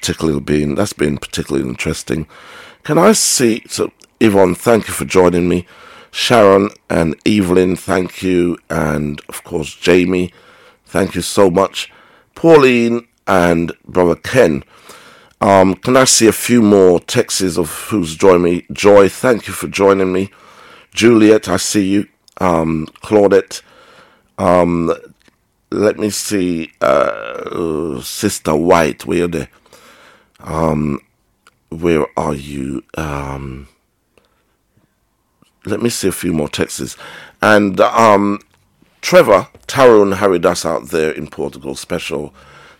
that's been particularly interesting. Can I see, so Yvonne, thank you for joining me. Sharon and Evelyn, thank you. And of course, Jamie, thank you so much. Pauline and Brother Ken. Can I see a few more texts of who's joined me? Joy, thank you for joining me. Juliet, I see you. Claudette. Let me see. Sister White, where are they? Where are you? Let me see a few more texts. And Trevor, Tyrone Haridas out there in Portugal, special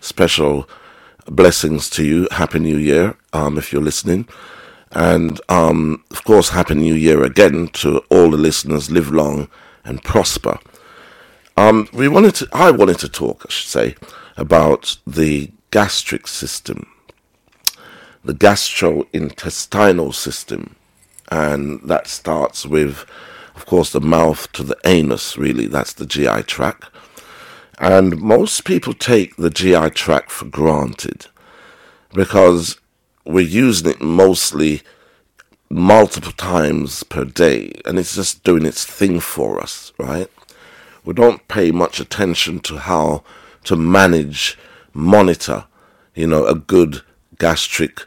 blessings to you. Happy New Year, if you're listening. And, of course, Happy New Year again to all the listeners. Live long and prosper. I wanted to talk, I should say, about the gastric system, the gastrointestinal system. And that starts with, of course, the mouth to the anus, really. That's the GI tract. And most people take the GI tract for granted because we're using it mostly multiple times per day, and it's just doing its thing for us, right? We don't pay much attention to how to monitor, a good gastric,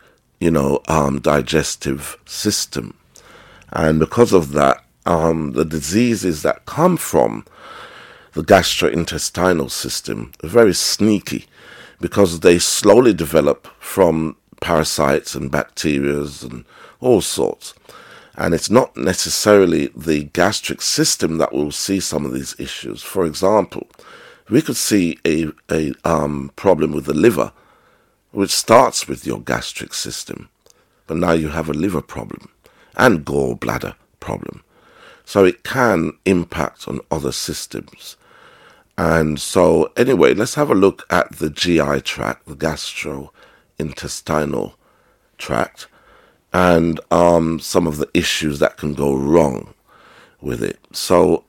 digestive system. And because of that, the diseases that come from the gastrointestinal system are very sneaky because they slowly develop from parasites and bacteria and all sorts. And it's not necessarily the gastric system that will see some of these issues. For example, we could see a problem with the liver, which starts with your gastric system. But now you have a liver problem and gallbladder problem. So it can impact on other systems. And so anyway, let's have a look at the GI tract, the gastrointestinal tract, and some of the issues that can go wrong with it. So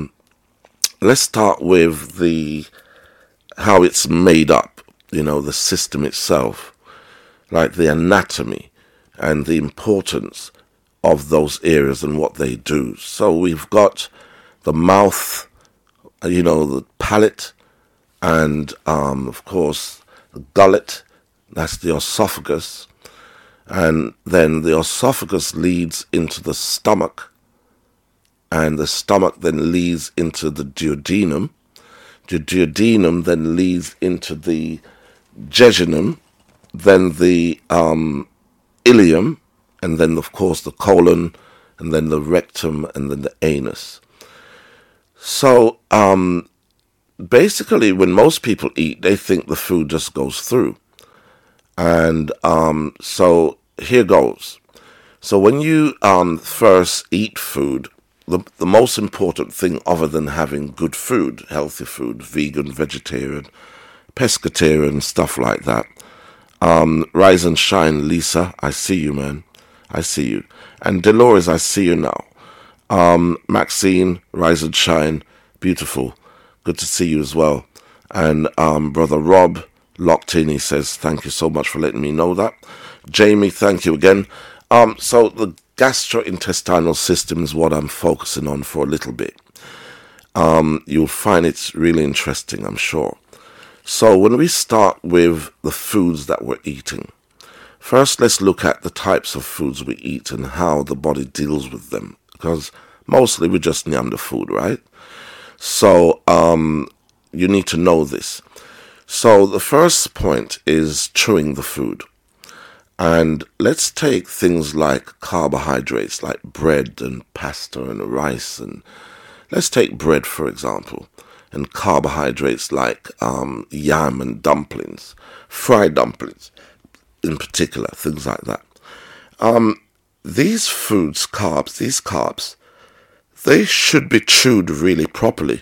let's start with how it's made up, the system itself, like the anatomy and the importance of those areas and what they do. So we've got the mouth, the palate, and of course the gullet, that's the esophagus. And then the esophagus leads into the stomach, and the stomach then leads into the duodenum. The duodenum then leads into the jejunum, then the ileum, and then, of course, the colon, and then the rectum, and then the anus. So, basically, when most people eat, they think the food just goes through. And so here goes. So when you first eat food, the most important thing other than having good food, healthy food, vegan, vegetarian, pescatarian, stuff like that. Rise and shine, Lisa. I see you, man. I see you. And Dolores, I see you now. Maxine, rise and shine. Beautiful. Good to see you as well. And Brother Rob, locked in, he says, thank you so much for letting me know that. Jamie, thank you again. So the gastrointestinal system is what I'm focusing on for a little bit. You'll find it's really interesting, I'm sure. So when we start with the foods that we're eating, first let's look at the types of foods we eat and how the body deals with them, because mostly we just nyam the food, right? So you need to know this. So the first point is chewing the food. And let's take things like carbohydrates, like bread and pasta and rice. And let's take bread, for example, and carbohydrates like yam and dumplings, fried dumplings in particular, things like that. These carbs, they should be chewed really properly,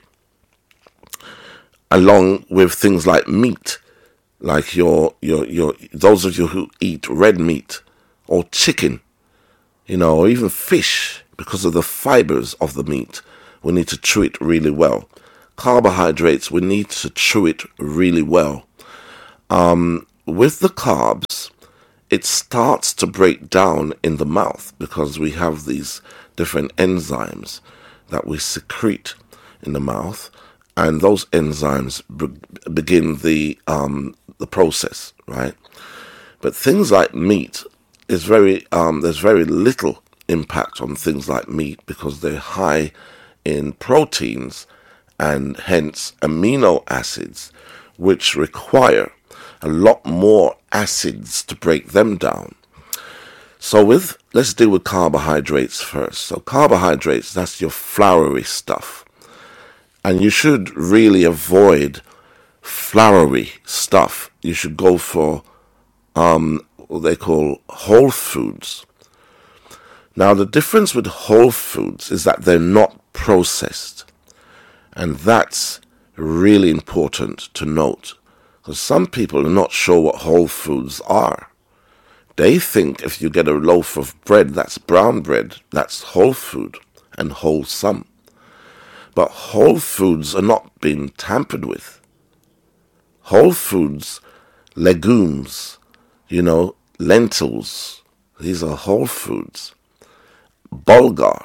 along with things like meat, like your those of you who eat red meat or chicken, or even fish, because of the fibers of the meat, we need to chew it really well. Carbohydrates, we need to chew it really well. With the carbs, it starts to break down in the mouth because we have these different enzymes that we secrete in the mouth, and those enzymes begin the process, right? But things like meat is there's very little impact on things like meat because they're high in proteins and hence amino acids, which require a lot more acids to break them down. So let's deal with carbohydrates first. So carbohydrates, that's your floury stuff. And you should really avoid floury stuff. You should go for what they call whole foods. Now, the difference with whole foods is that they're not processed. And that's really important to note. Because some people are not sure what whole foods are. They think if you get a loaf of bread that's brown bread, that's whole food and wholesome. But whole foods are not being tampered with. Whole foods, legumes, lentils, these are whole foods. Bulgur,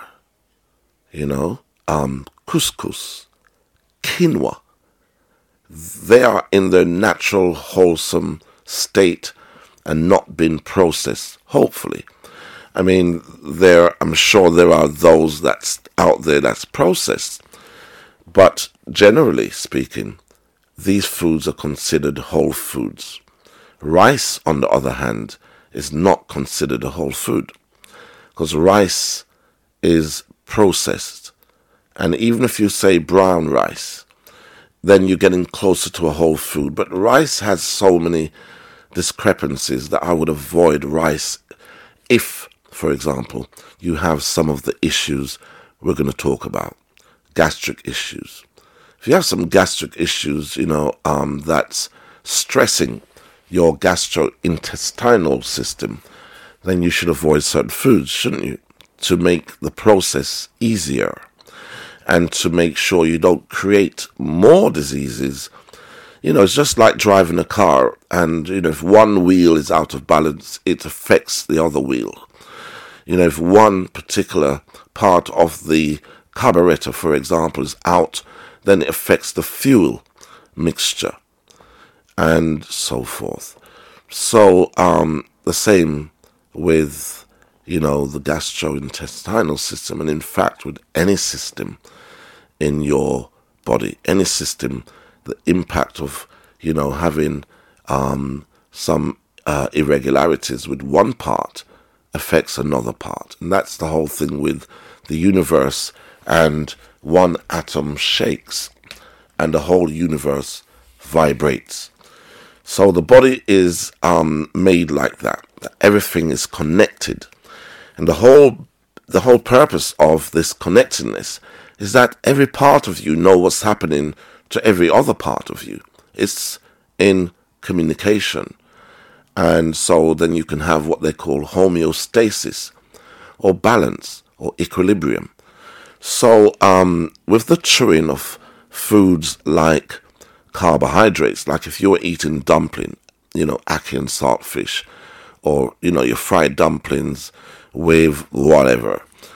couscous, quinoa. They are in their natural, wholesome state and not been processed, hopefully. I mean, I'm sure there are those that's out there that's processed. But generally speaking, these foods are considered whole foods. Rice, on the other hand, is not considered a whole food because rice is processed. And even if you say brown rice, then you're getting closer to a whole food. But rice has so many discrepancies that I would avoid rice if, for example, you have some of the issues we're going to talk about. Gastric issues. If you have some gastric issues, that's stressing your gastrointestinal system, then you should avoid certain foods, shouldn't you? To make the process easier and to make sure you don't create more diseases. It's just like driving a car and, if one wheel is out of balance, it affects the other wheel. If one particular part of the carburetor, for example, is out, then it affects the fuel mixture and so forth. So the same with, the gastrointestinal system, and in fact with any system in your body, any system, the impact of, having some irregularities with one part affects another part. And that's the whole thing with the universe, and one atom shakes and the whole universe vibrates. So the body is made like that. Everything is connected. And the whole purpose of this connectedness is that every part of you know what's happening to every other part of you. It's in communication. And so then you can have what they call homeostasis or balance or equilibrium. So with the chewing of foods like carbohydrates, like if you're eating dumpling, ackee and saltfish, or, your fried dumplings with whatever,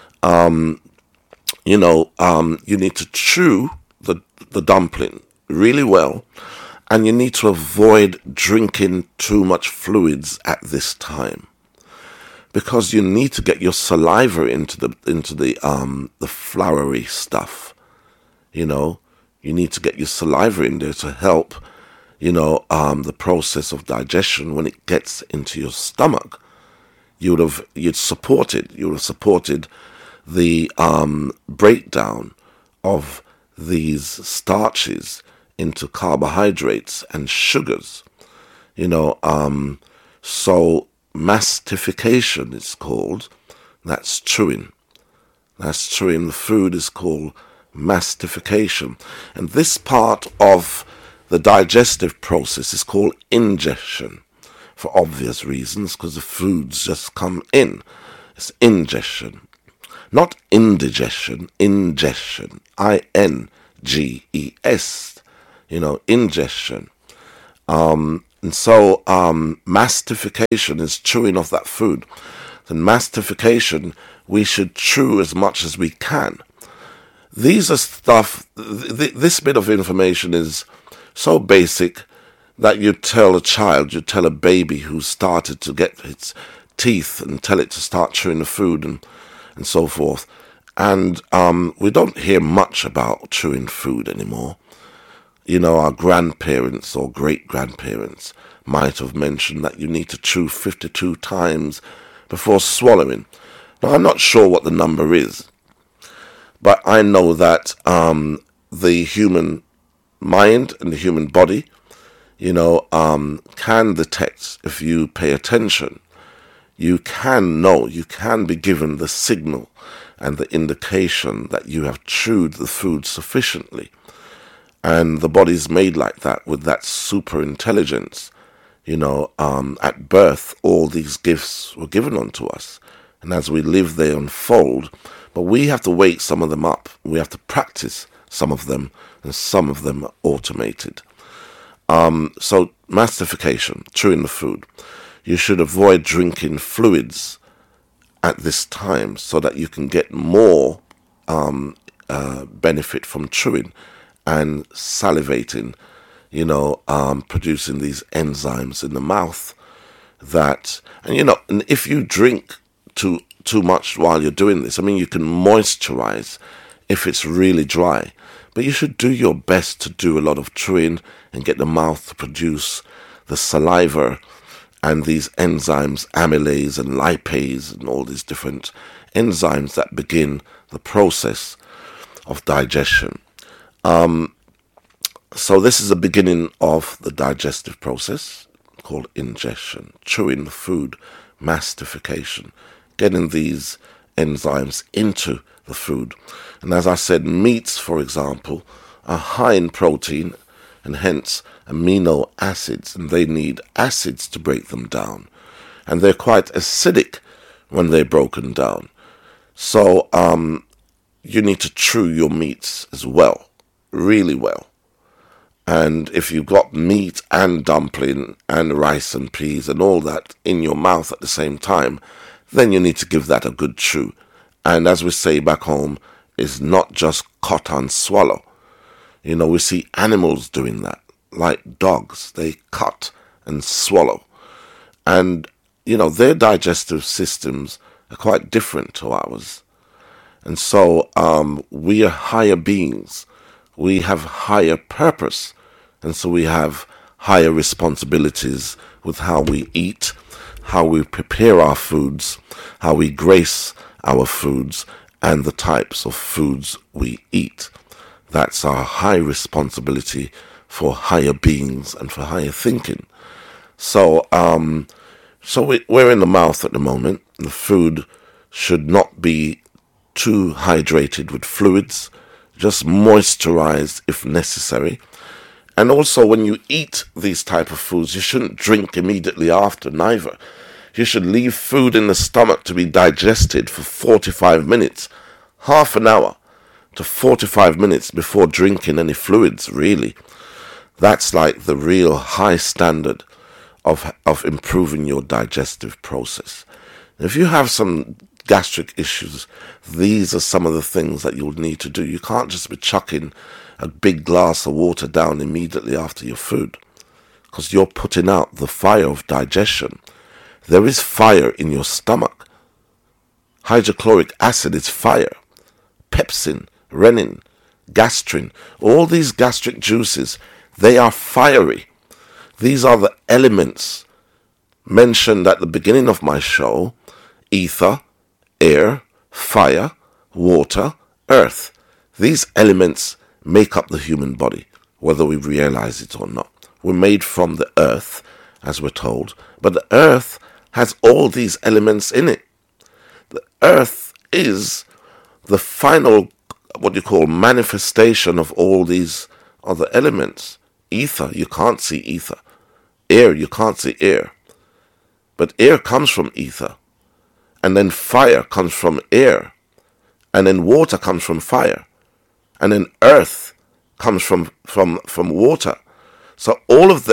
you need to chew the dumpling really well, and you need to avoid drinking too much fluids at this time, because you need to get your saliva into the floury stuff. You need to get your saliva in there to help, the process of digestion when it gets into your stomach. You'd have supported the breakdown of these starches into carbohydrates and sugars. So mastification is called. That's chewing. The food is called mastification. And this part of the digestive process is called ingestion, for obvious reasons, because the foods just come in. It's ingestion. Not indigestion, ingestion. I-N-G-E-S. Ingestion. And so mastification is chewing off that food. And mastification, we should chew as much as we can. These are stuff, this bit of information is so basic that you tell a child, you tell a baby who started to get its teeth and tell it to start chewing the food and so forth. And we don't hear much about chewing food anymore. You know, our grandparents or great-grandparents might have mentioned that you need to chew 52 times before swallowing. Now, I'm not sure what the number is, but I know that the human mind and the human body, can detect if you pay attention. You can know, you can be given the signal and the indication that you have chewed the food sufficiently. And the body's made like that with that super intelligence. At birth, all these gifts were given unto us. And as we live, they unfold. But we have to wake some of them up. We have to practice some of them, and some of them are automated. So mastification, chewing the food. You should avoid drinking fluids at this time so that you can get more benefit from chewing and salivating, producing these enzymes in the mouth and if you drink too much while you're doing this, you can moisturize if it's really dry, but you should do your best to do a lot of chewing and get the mouth to produce the saliva and these enzymes, amylase and lipase and all these different enzymes that begin the process of digestion. So this is the beginning of the digestive process called ingestion, chewing the food, mastification, getting these enzymes into the food. And as I said, meats, for example, are high in protein and hence amino acids, and they need acids to break them down. And they're quite acidic when they're broken down. So you need to chew your meats as well, really well. And if you've got meat and dumpling and rice and peas and all that in your mouth at the same time, then you need to give that a good chew. And as we say back home, it's not just cut and swallow. We see animals doing that, like dogs. They cut and swallow. And, their digestive systems are quite different to ours. And so we are higher beings. We have higher purpose. And so we have higher responsibilities with how we eat, how we prepare our foods, how we grace our foods, and the types of foods we eat. That's our high responsibility for higher beings and for higher thinking. So we're in the mouth at the moment. The food should not be too hydrated with fluids, just moisturized if necessary. And also when you eat these type of foods, you shouldn't drink immediately after neither. You should leave food in the stomach to be digested for 45 minutes, half an hour to 45 minutes before drinking any fluids, really. That's like the real high standard of improving your digestive process. If you have some gastric issues, these are some of the things that you'll need to do. You can't just be chucking a big glass of water down immediately after your food, because you're putting out the fire of digestion. There is fire in your stomach. Hydrochloric acid is fire. Pepsin, renin, gastrin, all these gastric juices, they are fiery. These are the elements mentioned at the beginning of my show: ether, air, fire, water, earth. These elements make up the human body, whether we realize it or not. We're made from the earth, as we're told, but the earth has all these elements in it. The earth is the final, what you call, manifestation of all these other elements. Ether, you can't see ether. Air, you can't see air. But air comes from ether. And then fire comes from air. And then water comes from fire. And then earth comes from water. So all of them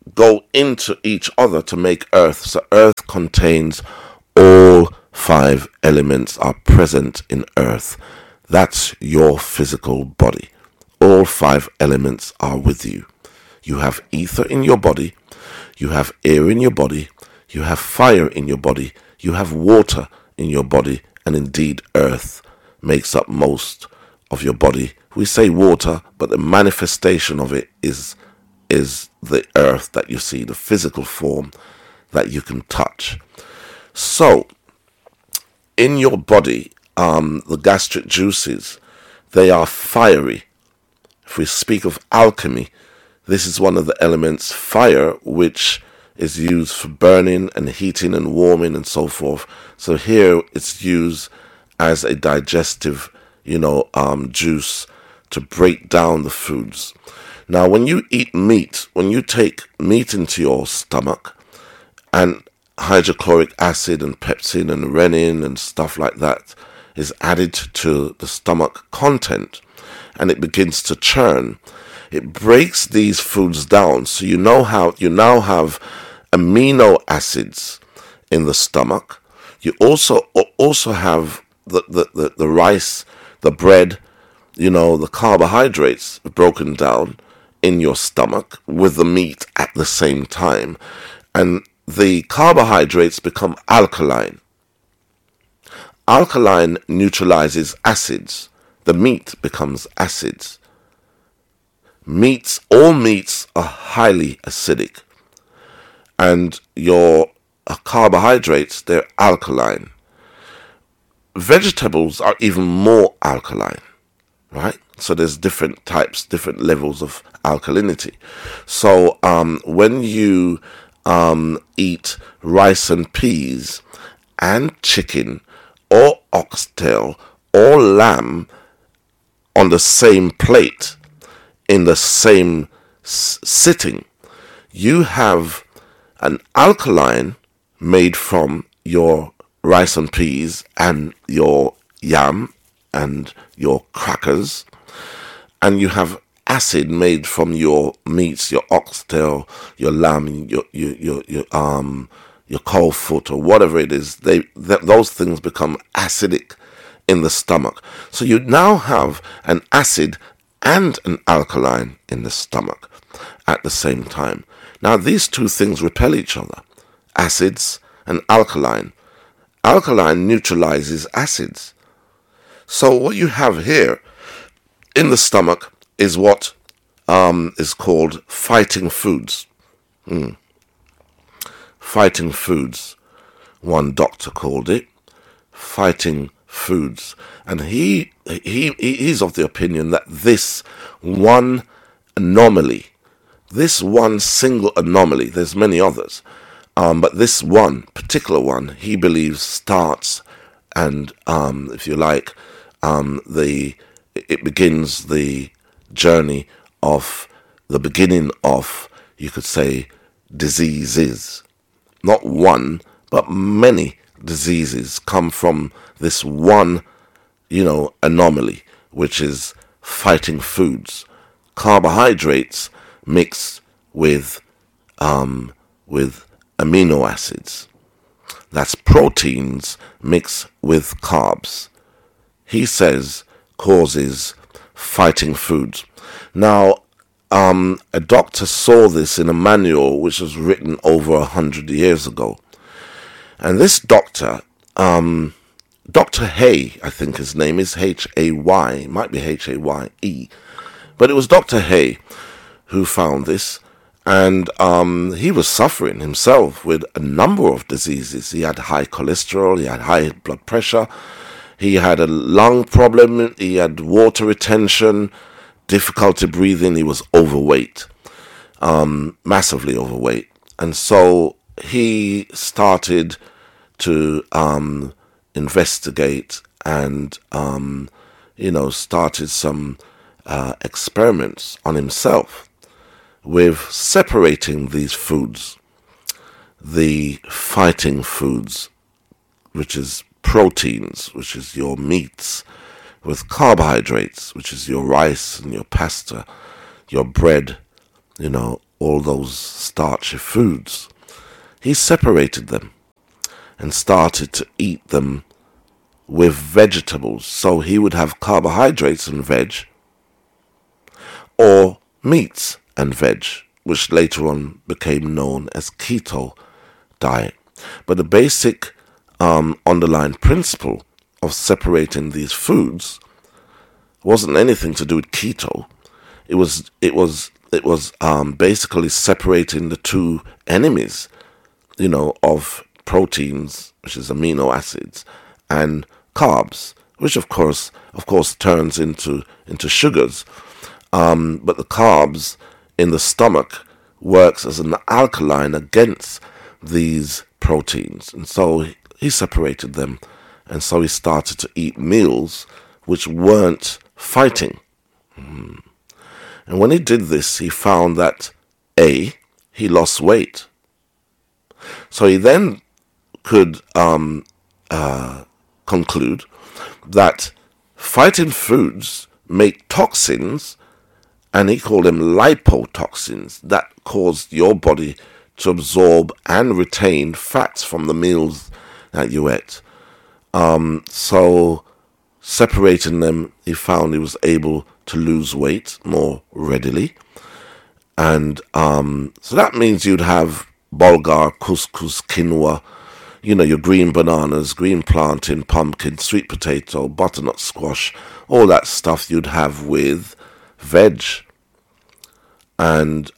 go into each other to make earth. So earth contains all 5 elements are present in earth. That's your physical body. All 5 elements are with you. You have ether in your body, you have air in your body, you have fire in your body, you have water in your body, and indeed earth makes up most of your body. We say water, but the manifestation of it is the earth that you see, the physical form that you can touch. So, in your body, the gastric juices, they are fiery. If we speak of alchemy, this is one of the elements, fire, which is used for burning and heating and warming and so forth. So here it's used as a digestive, juice to break down the foods. Now, when you eat meat, when you take meat into your stomach, and hydrochloric acid and pepsin and renin and stuff like that is added to the stomach content, and it begins to churn, it breaks these foods down. So you now have amino acids in the stomach. You also have the rice, the bread, the carbohydrates broken down in your stomach with the meat at the same time. And the carbohydrates become alkaline. Alkaline neutralizes acids. The meat becomes acids. All meats are highly acidic. And your carbohydrates, they're alkaline. Vegetables are even more alkaline, right? So there's different types, different levels of alkalinity. So when you eat rice and peas and chicken or oxtail or lamb on the same plate in the same sitting, you have an alkaline made from your rice and peas and your yam and your crackers, and you have acid made from your meats, your oxtail, your lamb, your cold foot or whatever it is. Those things become acidic in the stomach. So you now have an acid and an alkaline in the stomach at the same time. Now these two things repel each other, acids and alkaline. Alkaline neutralizes acids. So what you have here in the stomach is what is called fighting foods. Fighting foods. One doctor called it fighting foods, and he's of the opinion that this one anomaly, this one single anomaly, there's many others, but this one particular one, he believes starts and, if you like, it begins the journey of the beginning of, you could say, diseases. Not one, but many diseases come from this one, anomaly, which is fighting foods. Carbohydrates mixed with amino acids. That's proteins mixed with carbs. He says causes fighting foods. Now, a doctor saw this in a manual which was written over 100 years ago. And this doctor, Dr. Hay, I think his name is Hay, might be Haye, but it was Dr. Hay who found this. And he was suffering himself with a number of diseases. He had high cholesterol, he had high blood pressure, he had a lung problem, he had water retention, difficulty breathing, he was overweight, massively overweight. And so he started to investigate and, started some experiments on himself with separating these foods, the fighting foods, which is proteins, which is your meats, with carbohydrates, which is your rice and your pasta, your bread, all those starchy foods. He separated them and started to eat them with vegetables. So he would have carbohydrates and veg, or meats and veg, which later on became known as keto diet. But the basic underlying principle of separating these foods wasn't anything to do with keto. It was basically separating the two enemies, of proteins, which is amino acids, and carbs, which of course turns into sugars. But the carbs in the stomach works as an alkaline against these proteins, and so he separated them, and so he started to eat meals which weren't fighting. And when he did this, he found that he lost weight. So he then could conclude that fighting foods make toxins, and he called them lipotoxins, that cause your body to absorb and retain fats from the meals that you ate. So separating them, he found he was able to lose weight more readily. And so that means you'd have bulgur, couscous, quinoa, your green bananas, green plantain, pumpkin, sweet potato, butternut squash, all that stuff you'd have with veg. And,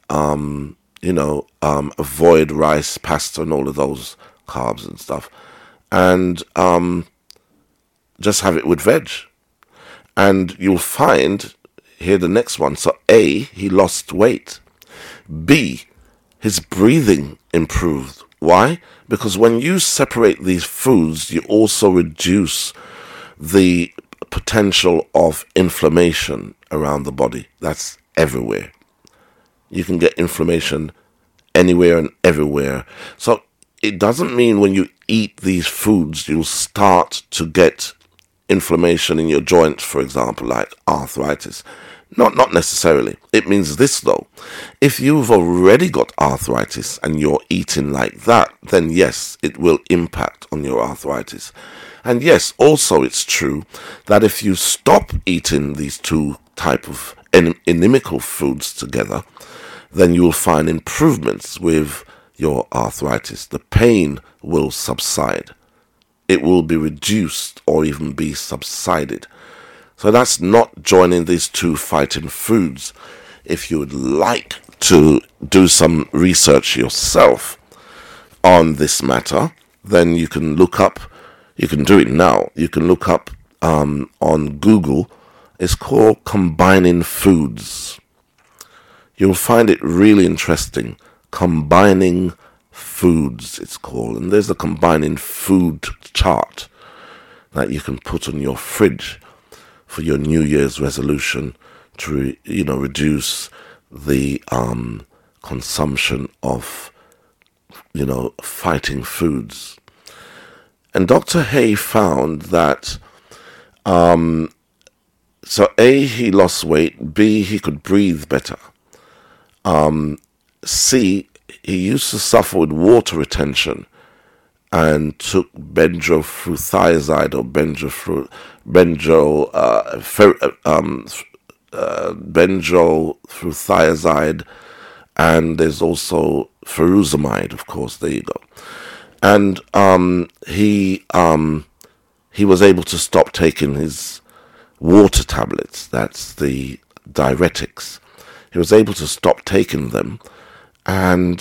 avoid rice, pasta, and all of those carbs and stuff. And just have it with veg. And you'll find, here the next one, so A, he lost weight. B, his breathing improved. Why? Because when you separate these foods, you also reduce the potential of inflammation around the body. That's everywhere. You can get inflammation anywhere and everywhere. So it doesn't mean when you eat these foods, you'll start to get inflammation in your joints, for example, like arthritis. Not necessarily. It means this, though. If you've already got arthritis and you're eating like that, then yes, it will impact on your arthritis. And yes, also it's true that if you stop eating these two type of inimical foods together, then you'll find improvements with your arthritis. The pain will subside. It will be reduced or even be subsided. So that's not joining these two fighting foods. If you would like to do some research yourself on this matter, then you can look up, you can do it now, you can look up on Google. It's called Combining Foods. You'll find it really interesting. Combining Foods, it's called. And there's a combining food chart that you can put on your fridge for your New Year's resolution to, reduce the consumption of, fighting foods. And Dr. Hay found that, so A, he lost weight, B, he could breathe better. C, he used to suffer with water retention and took benzoylfluothiazide or benzoylfluothiazide, and there's also furosemide, of course. There you go. And he was able to stop taking his water tablets. That's the diuretics. He was able to stop taking them, and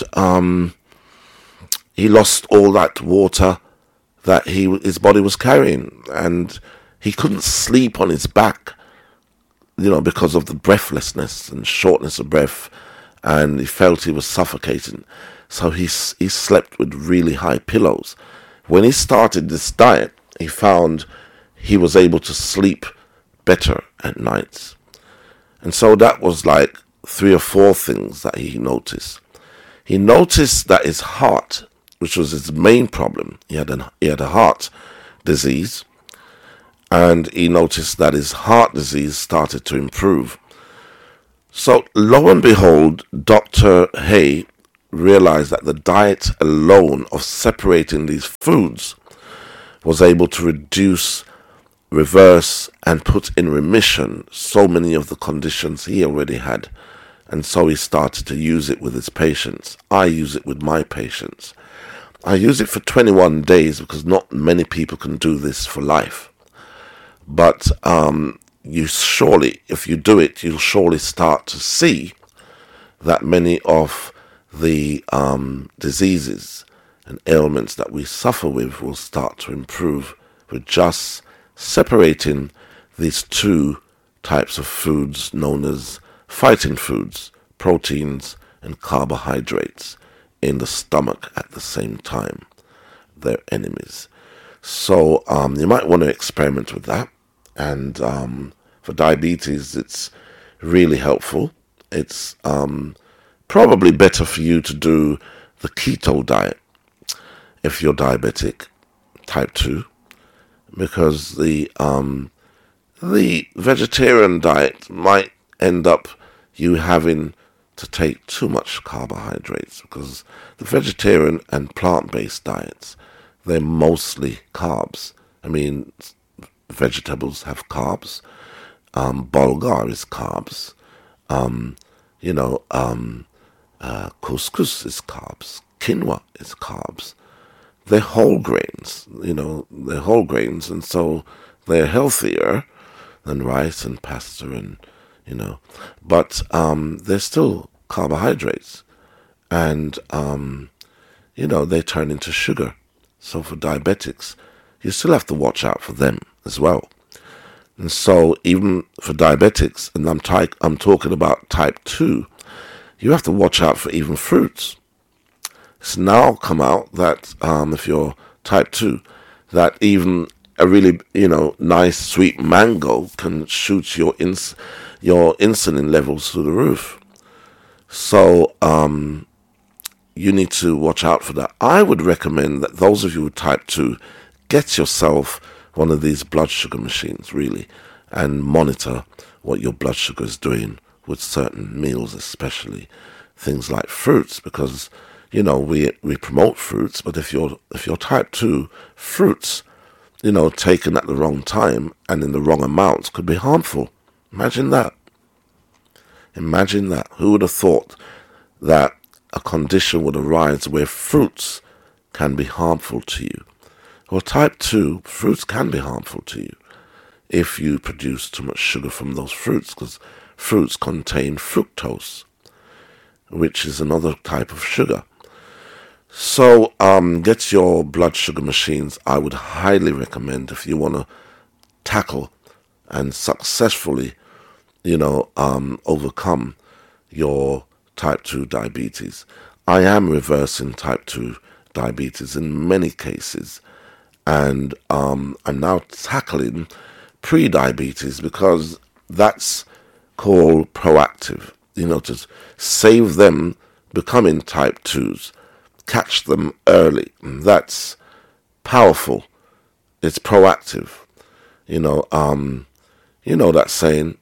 he lost all that water that his body was carrying, and he couldn't sleep on his back, because of the breathlessness and shortness of breath, and he felt he was suffocating. So he slept with really high pillows. When he started this diet, he found he was able to sleep better at nights. And so that was like 3 or 4 things that he noticed. He noticed that his heart, which was his main problem, he had a heart disease, and he noticed that his heart disease started to improve. So lo and behold, Dr. Hay realized that the diet alone of separating these foods was able to reduce, reverse, and put in remission so many of the conditions he already had. And so he started to use it with his patients. I use it with my patients. I use it for 21 days because not many people can do this for life. But you surely, if you do it, you'll surely start to see that many of the diseases and ailments that we suffer with will start to improve with just separating these two types of foods known as fighting foods, proteins and carbohydrates in the stomach at the same time. They're enemies. So you might want to experiment with that. And for diabetes, it's really helpful. It's probably better for you to do the keto diet if you're diabetic, type 2, because the vegetarian diet might end up you having to take too much carbohydrates, because the vegetarian and plant-based diets, they're mostly carbs. I mean, vegetables have carbs. Bulgur is carbs. Couscous is carbs. Quinoa is carbs. They're whole grains. They're whole grains, and so they're healthier than rice and pasta but they're still carbohydrates, and they turn into sugar. So for diabetics, you still have to watch out for them as well. And so even for diabetics, and I'm talking about type 2, you have to watch out for even fruits. It's now come out that if you're type 2, that even a really nice sweet mango can shoot your insulin levels through the roof. So you need to watch out for that. I would recommend that those of you who type 2 get yourself one of these blood sugar machines, really, and monitor what your blood sugar is doing with certain meals, especially things like fruits, because we promote fruits, but if you're type 2, fruits taken at the wrong time and in the wrong amounts could be harmful. Imagine that. Who would have thought that a condition would arise where fruits can be harmful to you? Well, type 2, fruits can be harmful to you if you produce too much sugar from those fruits, because fruits contain fructose, which is another type of sugar. So get your blood sugar machines. I would highly recommend if you want to tackle and successfully overcome your type 2 diabetes. I am reversing type 2 diabetes in many cases, and I'm now tackling pre-diabetes, because that's called proactive, to save them becoming type 2s, catch them early. That's powerful. It's proactive. That saying,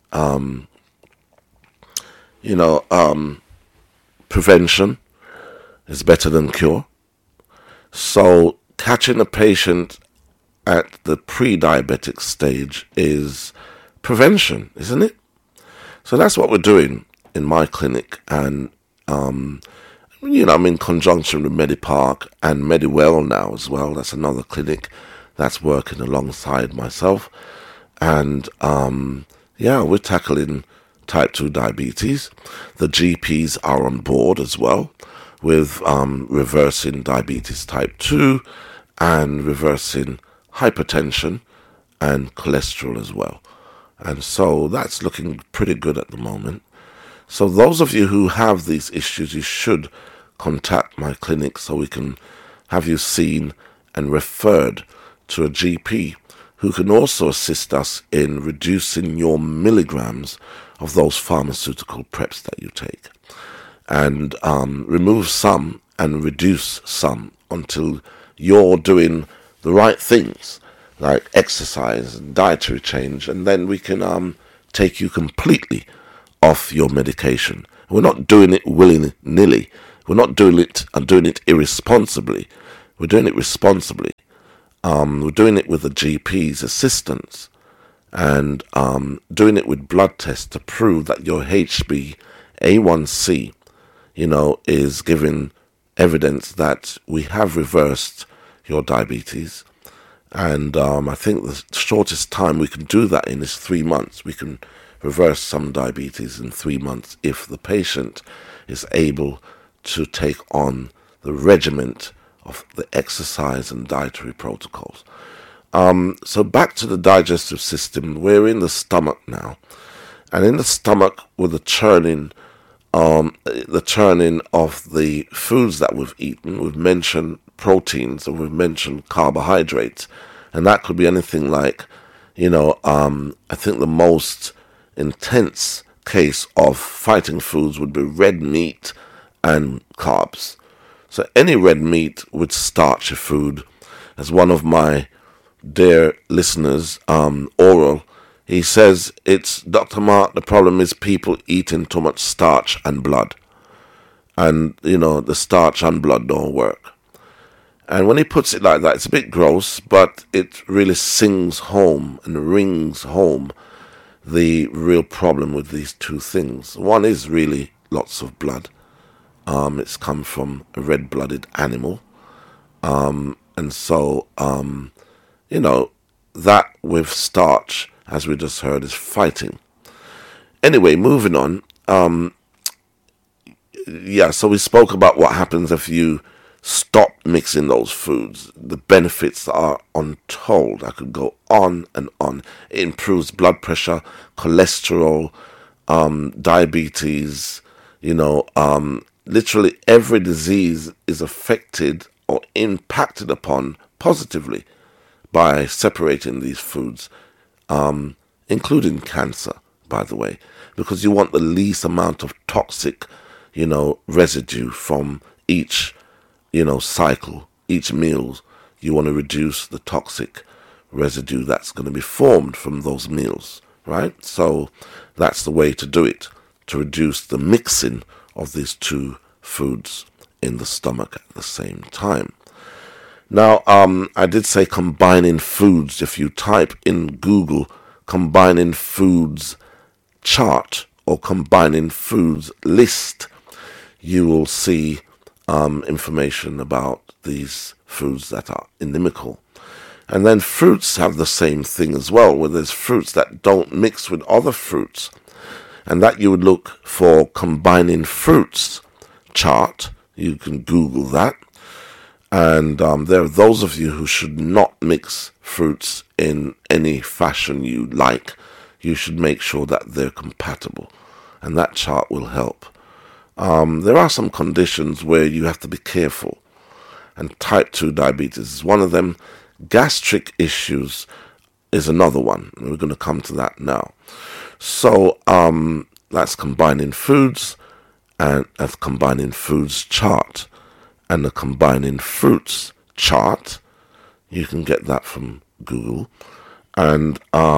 prevention is better than cure. So catching a patient at the pre-diabetic stage is prevention, isn't it? So that's what we're doing in my clinic, and I'm in conjunction with Medipark and Mediwell now as well. That's another clinic that's working alongside myself, and we're tackling type 2 diabetes. The GPs are on board as well with reversing diabetes type 2 and reversing hypertension and cholesterol as well. And so that's looking pretty good at the moment. So those of you who have these issues, you should contact my clinic so we can have you seen and referred to a GP who can also assist us in reducing your milligrams of those pharmaceutical preps that you take, and remove some and reduce some until you're doing the right things, like exercise and dietary change, and then we can take you completely off your medication. We're not doing it willy-nilly. We're not doing it irresponsibly. We're doing it responsibly. We're doing it with the GP's assistance, and doing it with blood tests to prove that your HbA1c, is giving evidence that we have reversed your diabetes. And I think the shortest time we can do that in is 3 months. We can reverse some diabetes in 3 months if the patient is able to take on the regimen of the exercise and dietary protocols. So back to the digestive system. We're in the stomach now. And in the stomach, with the churning of the foods that we've eaten, we've mentioned proteins and we've mentioned carbohydrates. And that could be anything like, I think the most intense case of fighting foods would be red meat and carbs. So any red meat with starchy food, as one of my dear listeners, Oral, he says, it's, Dr. Mark, the problem is people eating too much starch and blood. And, the starch and blood don't work. And when he puts it like that, it's a bit gross, but it really sings home and rings home the real problem with these two things. One is really lots of blood. It's come from a red-blooded animal. And so, that with starch, as we just heard, is fighting. Anyway, moving on. So we spoke about what happens if you stop mixing those foods. The benefits are untold. I could go on and on. It improves blood pressure, cholesterol, diabetes, literally every disease is affected or impacted upon positively by separating these foods, including cancer, by the way, because you want the least amount of toxic, residue from each, cycle, each meal. You want to reduce the toxic residue that's going to be formed from those meals, right? So that's the way to do it, to reduce the mixing of these two foods in the stomach at the same time. Now, I did say combining foods. If you type in Google combining foods chart or combining foods list, you will see information about these foods that are inimical. And then fruits have the same thing as well, where there's fruits that don't mix with other fruits. And that you would look for combining fruits chart. You can Google that. And there are those of you who should not mix fruits in any fashion you like. You should make sure that they're compatible. And that chart will help. There are some conditions where you have to be careful. And type 2 diabetes is one of them. Gastric issues is another one. We're going to come to that now. So that's combining foods, and that's combining foods chart. And the combining fruits chart, you can get that from Google. And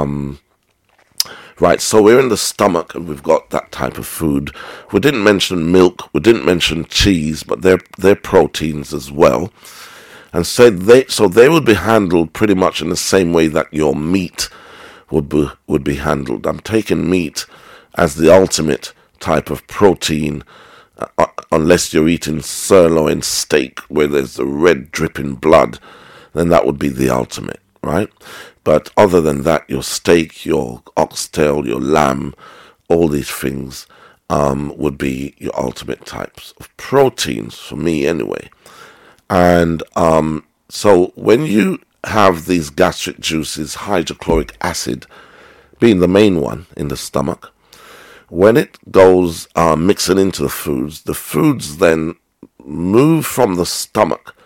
right, so we're in the stomach and we've got that type of food. We didn't mention milk, we didn't mention cheese, but they're proteins as well. And so they would be handled pretty much in the same way that your meat would be handled. I'm taking meat as the ultimate type of protein, unless you're eating sirloin steak where there's the red dripping blood, then that would be the ultimate, right? But other than that, your steak, your oxtail, your lamb, all these things would be your ultimate types of proteins, for me anyway. And so when you have these gastric juices, hydrochloric acid being the main one in the stomach, when it goes mixing into the foods then move from the stomach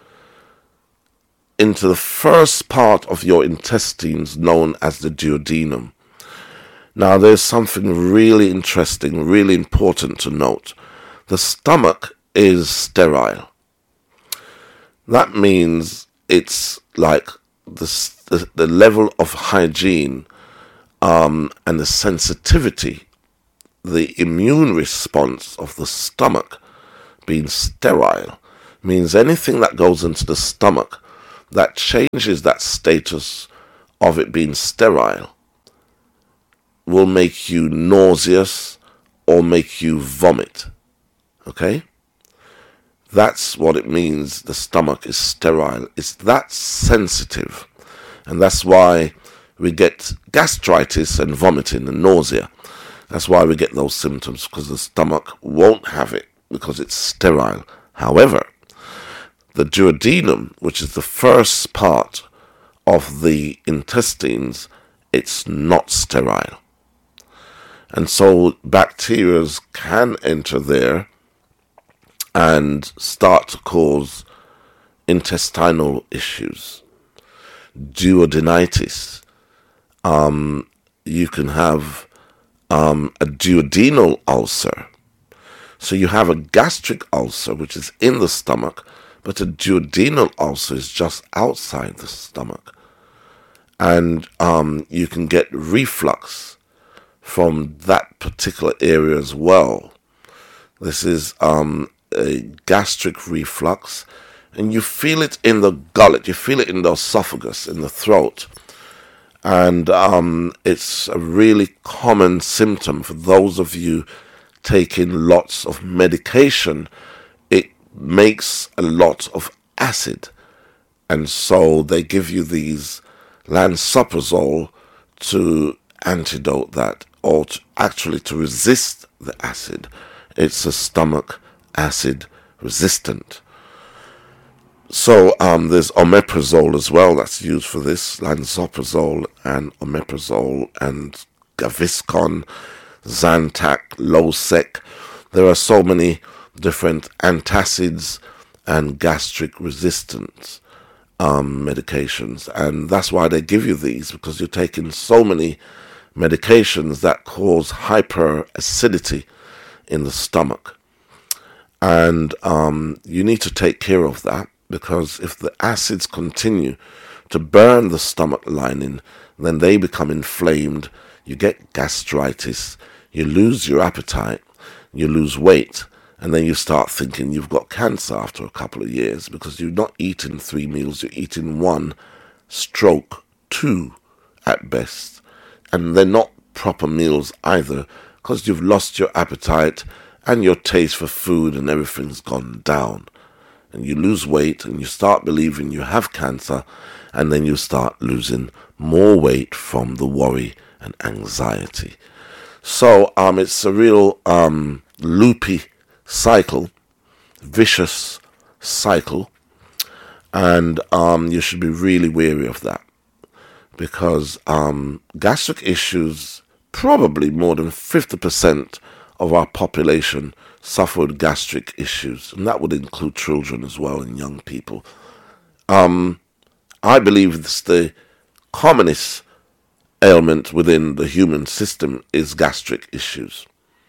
into the first part of your intestines known as the duodenum. Now there's something really interesting, really important to note. The stomach is sterile. That means it's like the level of hygiene and the sensitivity the immune response of the stomach being sterile means anything that goes into the stomach that changes that status of it being sterile will make you nauseous or make you vomit. Okay? That's what it means the stomach is sterile. It's that sensitive. And that's why we get gastritis and vomiting and nausea. That's why we get those symptoms, because the stomach won't have it, because it's sterile. However, the duodenum, which is the first part of the intestines, it's not sterile. And so bacteria can enter there and start to cause intestinal issues. Duodenitis. You can have a duodenal ulcer. So you have a gastric ulcer, which is in the stomach, but a duodenal ulcer is just outside the stomach. And you can get reflux from that particular area as well. This is a gastric reflux, and you feel it in the gullet, you feel it in the esophagus, in the throat. And it's a really common symptom for those of you taking lots of medication. It makes a lot of acid, and so they give you these lansoprazole to antidote that, or to resist the acid. It's a stomach acid resistant. So there's omeprazole as well that's used for this, lansoprazole and omeprazole and Gaviscon, Zantac, Losec. There are so many different antacids and gastric resistance medications, and that's why they give you these, because you're taking so many medications that cause hyperacidity in the stomach. And you need to take care of that, because if the acids continue to burn the stomach lining, then they become inflamed, you get gastritis, you lose your appetite, you lose weight, and then you start thinking you've got cancer after a couple of years, because you're not eating 3 meals, you're eating 1 stroke 2 at best. And they're not proper meals either, because you've lost your appetite and your taste for food, and everything's gone down. And you lose weight, and you start believing you have cancer, and then you start losing more weight from the worry and anxiety. So it's a real loopy cycle, vicious cycle, and you should be really wary of that, because gastric issues, probably more than 50% of our population suffer with gastric issues, and that would include children as well and young people. I believe it's the commonest ailment within the human system is gastric issues.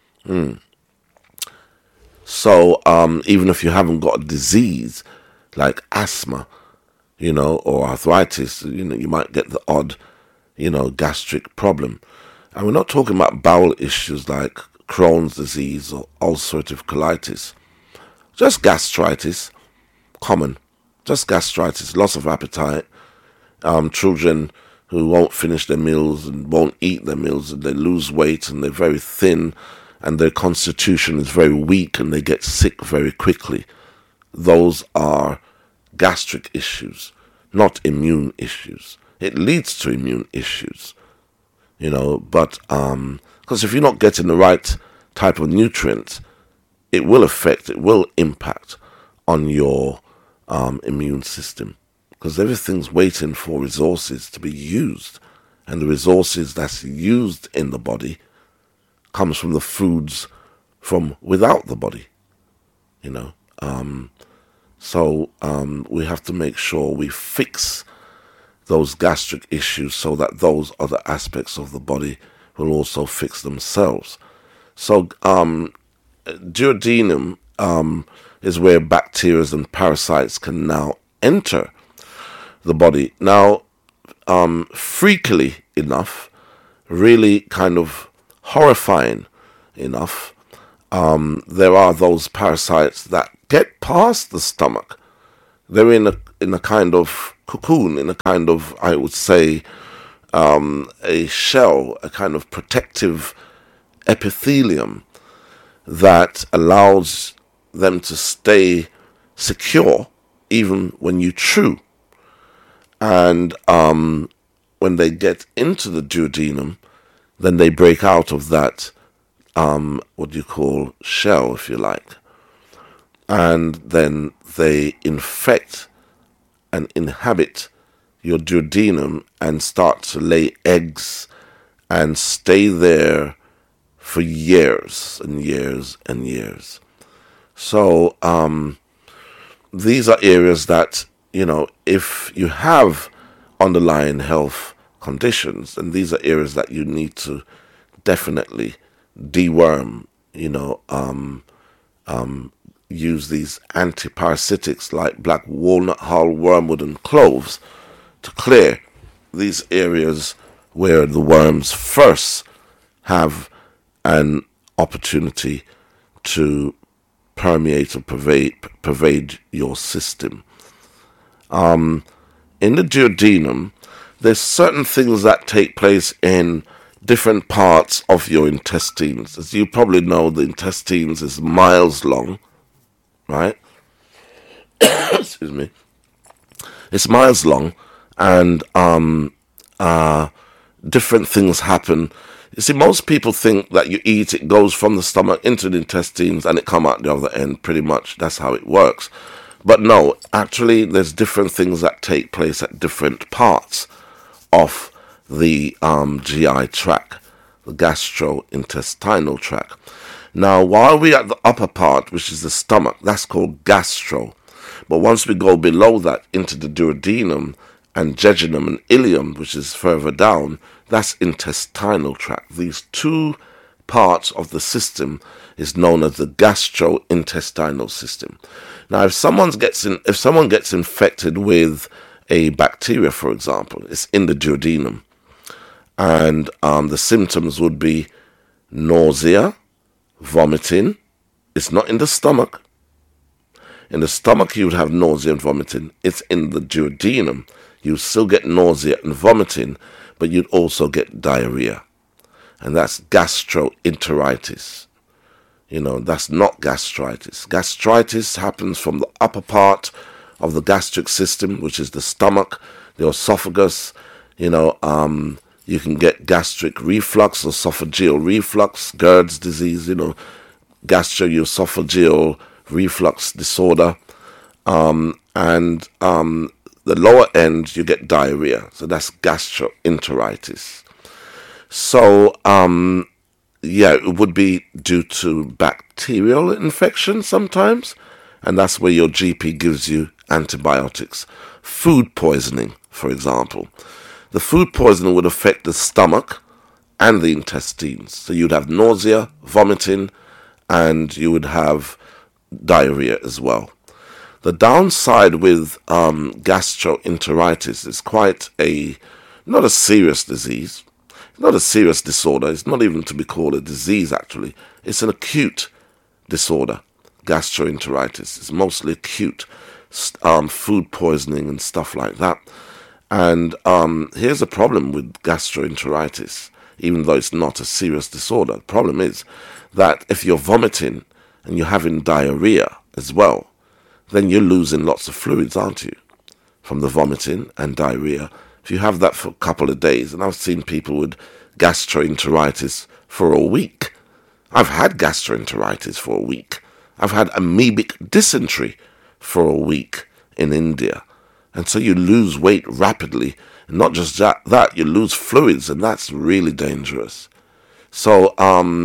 So even if you haven't got a disease like asthma, or arthritis, you might get the odd, gastric problem. And we're not talking about bowel issues like Crohn's disease or ulcerative colitis. Just gastritis, common. Just gastritis, loss of appetite. Children who won't finish their meals and won't eat their meals, and they lose weight and they're very thin, and their constitution is very weak, and they get sick very quickly. Those are gastric issues, not immune issues. It leads to immune issues, but because if you're not getting the right type of nutrients, it will impact on your immune system, because everything's waiting for resources to be used, and the resources that's used in the body comes from the foods from without the body, So we have to make sure we fix those gastric issues so that those other aspects of the body will also fix themselves. So duodenum is where bacteria and parasites can now enter the body. Now, freakily enough, really kind of horrifying enough, there are those parasites that get past the stomach. They're in a kind of cocoon, in a kind of, I would say, a shell, a kind of protective epithelium that allows them to stay secure even when you chew. And when they get into the duodenum, then they break out of that, what you call shell, if you like. And then they infect and inhabit your duodenum and start to lay eggs and stay there for years and years and years. So these are areas that, if you have underlying health conditions, and these are areas that you need to definitely deworm, use these antiparasitics like black walnut hull, wormwood, and cloves to clear these areas where the worms first have an opportunity to permeate or pervade your system. In the duodenum, there's certain things that take place in different parts of your intestines. As you probably know, the intestines is miles long, right? Excuse me. It's miles long, and different things happen. You see, most people think that you eat, it goes from the stomach into the intestines and it come out the other end. Pretty much that's how it works. But no, actually there's different things that take place at different parts of the GI tract, the gastrointestinal tract. Now, while we're at the upper part, which is the stomach, that's called gastro. But once we go below that into the duodenum and jejunum and ileum, which is further down, that's intestinal tract. These two parts of the system is known as the gastrointestinal system. Now, if someone gets infected with a bacteria, for example, it's in the duodenum, and the symptoms would be nausea, vomiting. It's not in the stomach. In the stomach, you would have nausea and vomiting. It's in the duodenum. You still get nausea and vomiting, but you'd also get diarrhea. And that's gastroenteritis. That's not gastritis. Gastritis happens from the upper part of the gastric system, which is the stomach, the esophagus. You can get gastric reflux, esophageal reflux, GERD's disease, gastroesophageal reflux disorder. And the lower end, you get diarrhea. So that's gastroenteritis. So, it would be due to bacterial infection sometimes. And that's where your GP gives you antibiotics. Food poisoning, for example. The food poisoning would affect the stomach and the intestines. So you'd have nausea, vomiting, and you would have diarrhea as well. The downside with gastroenteritis is quite not a serious disease, not a serious disorder. It's not even to be called a disease, actually. It's an acute disorder. Gastroenteritis is mostly acute, food poisoning and stuff like that. And here's a problem with gastroenteritis, even though it's not a serious disorder. The problem is that if you're vomiting and you're having diarrhea as well, then you're losing lots of fluids, aren't you? From the vomiting and diarrhea. If you have that for a couple of days, and I've seen people with gastroenteritis for a week. I've had gastroenteritis for a week. I've had amoebic dysentery for a week in India. And so you lose weight rapidly. And not just that, you lose fluids, and that's really dangerous. So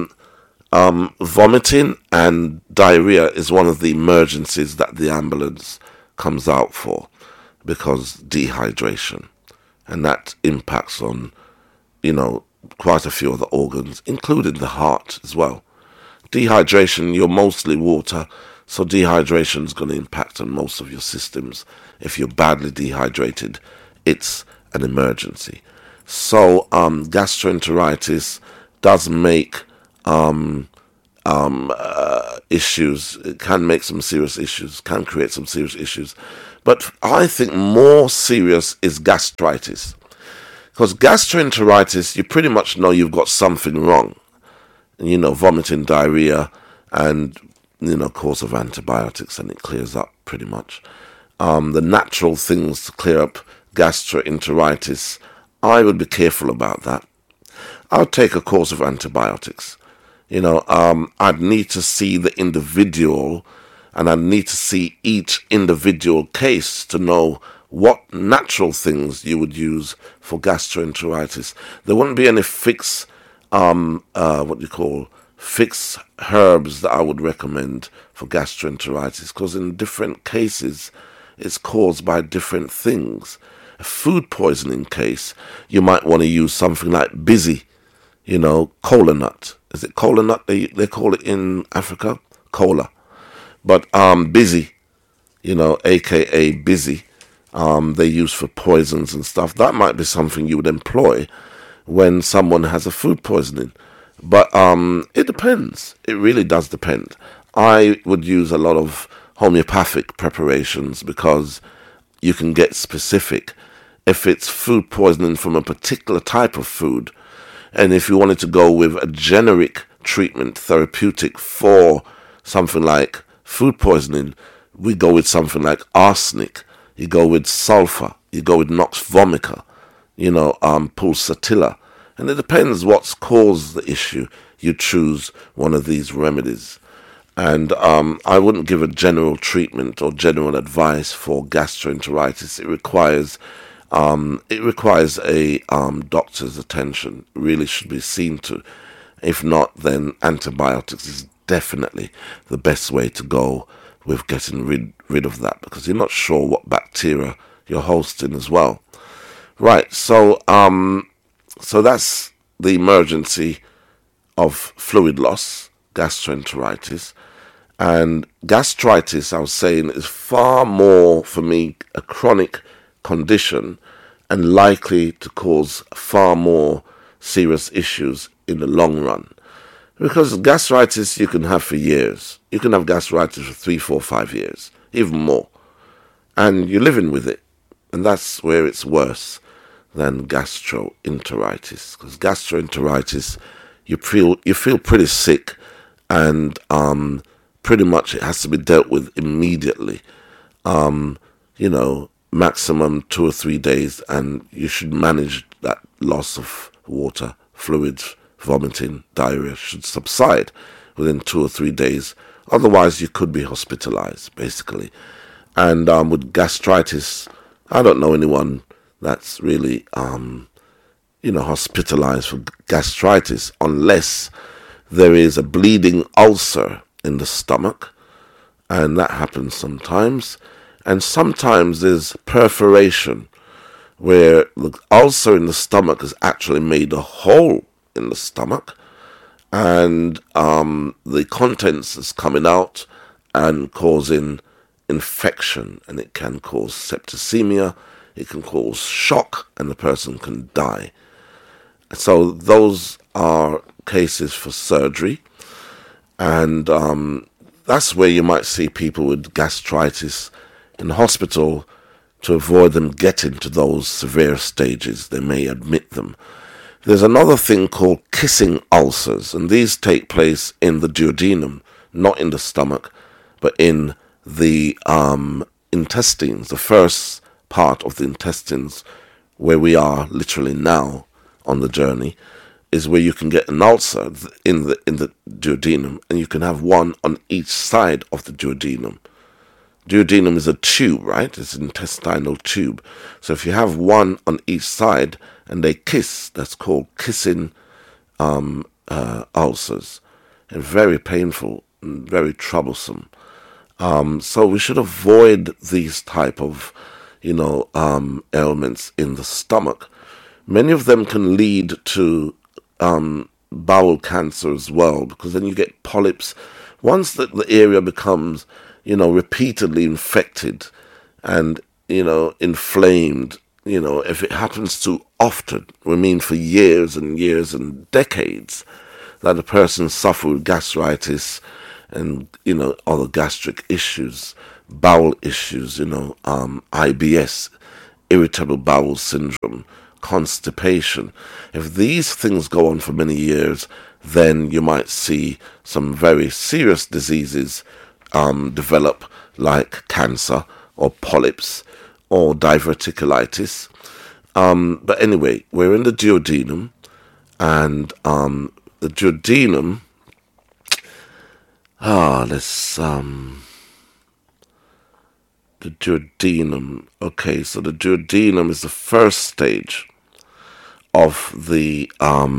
vomiting and diarrhea is one of the emergencies that the ambulance comes out for, because dehydration. And that impacts on, quite a few of the organs, including the heart as well. Dehydration, you're mostly water, so dehydration is going to impact on most of your systems. If you're badly dehydrated, it's an emergency. So gastroenteritis does make issues. It can make some serious issues, can create some serious issues. But I think more serious is gastritis. Because gastroenteritis, you pretty much know you've got something wrong. Vomiting, diarrhea, and, course of antibiotics, and it clears up pretty much. The natural things to clear up gastroenteritis, I would be careful about that. I would take a course of antibiotics. I'd need to see the individual, and I'd need to see each individual case to know what natural things you would use for gastroenteritis. There wouldn't be any fixed herbs that I would recommend for gastroenteritis, because in different cases it's caused by different things. A food poisoning case, you might want to use something like busy, cola nut. Is it cola nut they call it in Africa? Cola. But busy, aka busy, they use for poisons and stuff. That might be something you would employ when someone has a food poisoning. But it depends. It really does depend. I would use a lot of homeopathic preparations because you can get specific. If it's food poisoning from a particular type of food, and if you wanted to go with a generic treatment, therapeutic for something like food poisoning, we go with something like arsenic. You go with sulfur. You go with Nox vomica, pulsatilla. And it depends what's caused the issue. You choose one of these remedies. And I wouldn't give a general treatment or general advice for gastroenteritis. It requires a doctor's attention. It really should be seen to. If not, then antibiotics is definitely the best way to go with getting rid of that, because you're not sure what bacteria you're hosting as well. Right, so that's the emergency of fluid loss, gastroenteritis. And gastritis, I was saying, is far more, for me, a chronic condition and likely to cause far more serious issues in the long run. Because gastritis you can have for years. You can have gastritis for 3, 4, 5 years, even more. And you're living with it. And that's where it's worse than gastroenteritis. Because gastroenteritis, you feel pretty sick, and pretty much it has to be dealt with immediately. Maximum 2 or 3 days, and you should manage that loss of water, fluids, vomiting, diarrhea should subside within 2 or 3 days. Otherwise, you could be hospitalized, basically. And with gastritis, I don't know anyone that's really, hospitalized for gastritis unless there is a bleeding ulcer in the stomach, and that happens sometimes. And sometimes there's perforation, where the ulcer in the stomach has actually made a hole in the stomach, and the contents is coming out and causing infection, and it can cause septicemia, it can cause shock, and the person can die. So those are cases for surgery, and that's where you might see people with gastritis in hospital. To avoid them getting to those severe stages, they may admit them. There's another thing called kissing ulcers, and these take place in the duodenum, not in the stomach, but in the intestines, the first part of the intestines, where we are literally now on the journey, is where you can get an ulcer in the duodenum, and you can have one on each side of the duodenum. Duodenum is a tube, right? It's an intestinal tube. So if you have one on each side and they kiss, that's called kissing ulcers. And very painful and very troublesome. So we should avoid these type of, ailments in the stomach. Many of them can lead to bowel cancer as well, because then you get polyps. Once the area becomes repeatedly infected and, inflamed, if it happens too often, we mean for years and years and decades, that a person suffered with gastritis and, other gastric issues, bowel issues, IBS, irritable bowel syndrome, constipation. If these things go on for many years, then you might see some very serious diseases develop, like cancer or polyps or diverticulitis. But anyway, we're in the duodenum, and the duodenum, the duodenum. Okay, so the duodenum is the first stage of the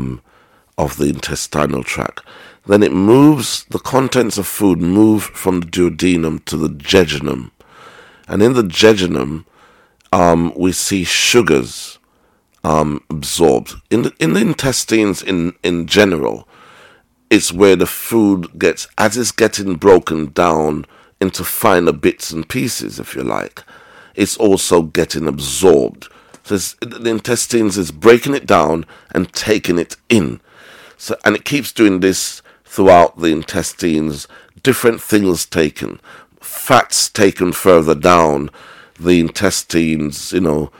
intestinal tract. Then it moves, the contents of food move from the duodenum to the jejunum. And in the jejunum, we see sugars absorbed. In the intestines in general, it's where the food gets, as it's getting broken down into finer bits and pieces, if you like, it's also getting absorbed. So the intestines is breaking it down and taking it in. So, and it keeps doing this throughout the intestines, different things taken, fats taken further down the intestines, in the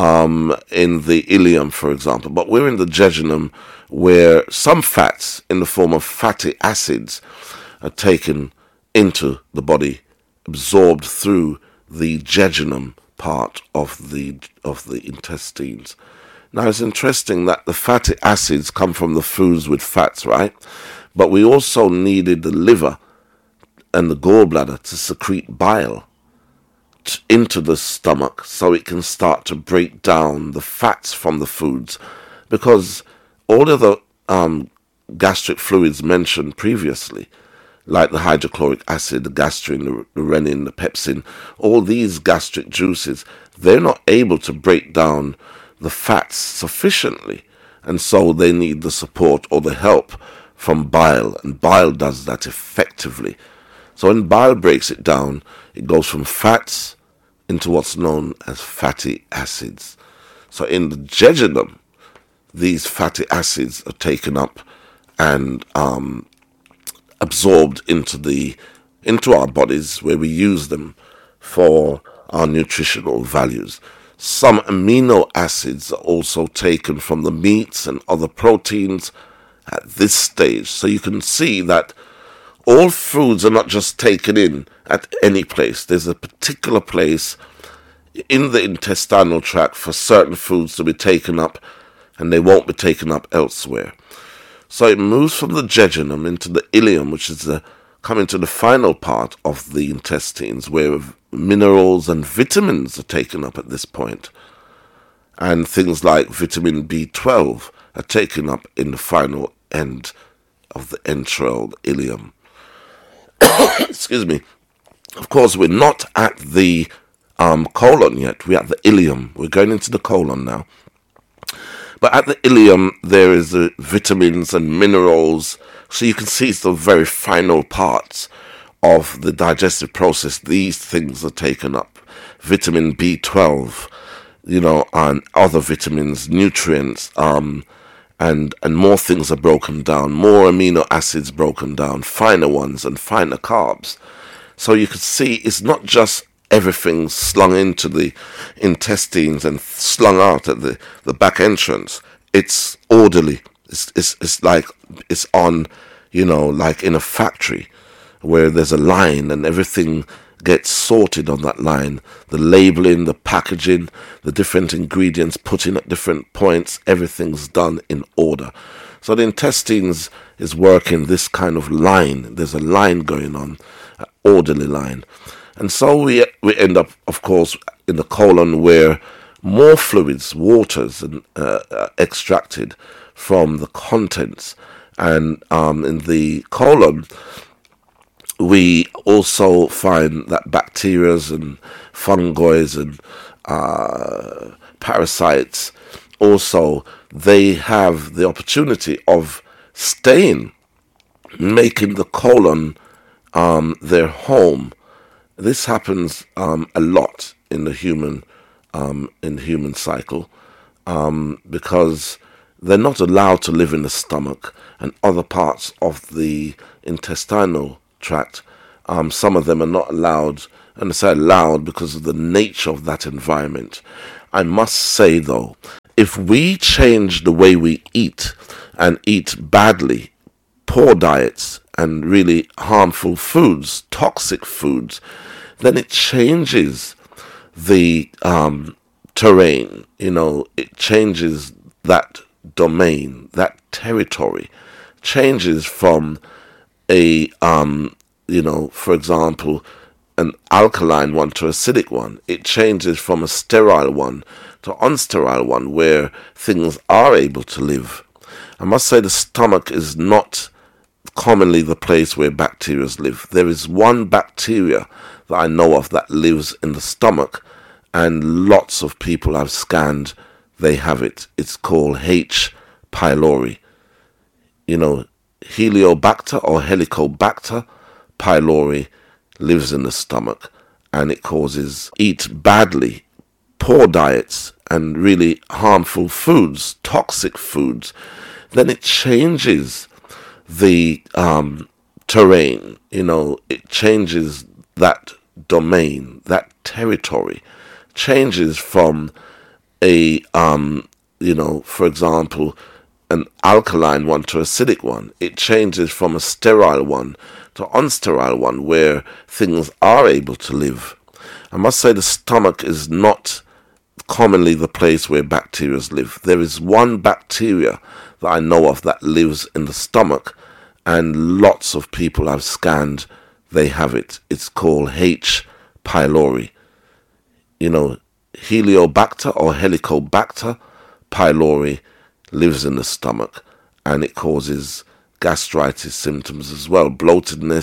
ileum, for example. But we're in the jejunum, where some fats in the form of fatty acids are taken into the body, absorbed through the jejunum part of the intestines. Now, it's interesting that the fatty acids come from the foods with fats, right? But we also needed the liver and the gallbladder to secrete bile into the stomach so it can start to break down the fats from the foods, because all of the gastric fluids mentioned previously, like the hydrochloric acid, the gastrin, the renin, the pepsin, all these gastric juices, they're not able to break down the fats sufficiently, and so they need the support or the help from bile, and bile does that effectively. So when bile breaks it down, it goes from fats into what's known as fatty acids. So in the jejunum, these fatty acids are taken up and absorbed into our bodies, where we use them for our nutritional values. Some amino acids are also taken from the meats and other proteins at this stage. So you can see that all foods are not just taken in at any place. There's a particular place in the intestinal tract for certain foods to be taken up, and they won't be taken up elsewhere. So it moves from the jejunum into the ileum, which is coming to the final part of the intestines, where minerals and vitamins are taken up at this point. And things like vitamin B12 are taken up in the final end of the enteral ileum. Excuse me. Of course, we're not at the colon yet. We're at the ileum. We're going into the colon now. But at the ileum, there is the vitamins and minerals. So you can see it's the very final parts of the digestive process. These things are taken up. Vitamin B12, and other vitamins, nutrients, and more things are broken down. More amino acids broken down, finer ones and finer carbs. So you can see it's not just everything slung into the intestines and slung out at the back entrance. It's orderly. It's like it's on, like in a factory where there's a line and everything gets sorted on that line. The labeling, the packaging, the different ingredients put in at different points, everything's done in order. So the intestines is working this kind of line. There's a line going on, an orderly line. And so we end up, of course, in the colon, where more fluids, waters, are extracted from the contents. And in the colon, we also find that bacteria and fungi and parasites, also, they have the opportunity of staying, making the colon their home. This happens a lot in the human cycle, because they're not allowed to live in the stomach and other parts of the intestinal tract. Some of them are not allowed, and I say allowed because of the nature of that environment. I must say, though, if we change the way we eat and eat badly, poor diets, and really harmful foods, toxic foods, then it changes the terrain. It changes that domain, that territory, changes from a for example, an alkaline one to acidic one. It changes from a sterile one to unsterile one where things are able to live. I must say the stomach is not commonly the place where bacteria live. There is one bacteria that I know of that lives in the stomach, and lots of people I've scanned, they have it. It's called H. pylori. Heliobacter or Helicobacter pylori lives in the stomach, and it causes eat badly, poor diets, and really harmful foods, toxic foods. Then it changes the terrain. It changes that domain, that territory, changes from a for example, an alkaline one to acidic one. It changes from a sterile one to unsterile one where things are able to live. I must say the stomach is not commonly the place where bacteria live. There is one bacteria that I know of that lives in the stomach, and lots of people I've scanned, they have it. It's called H. pylori. Heliobacter or Helicobacter pylori lives in the stomach, and it causes gastritis symptoms as well, bloatedness,